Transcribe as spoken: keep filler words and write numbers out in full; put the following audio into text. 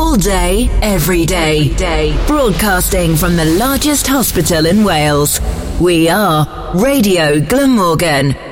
All day, every day. day. Broadcasting from the largest hospital in Wales. We are Radio Glamorgan.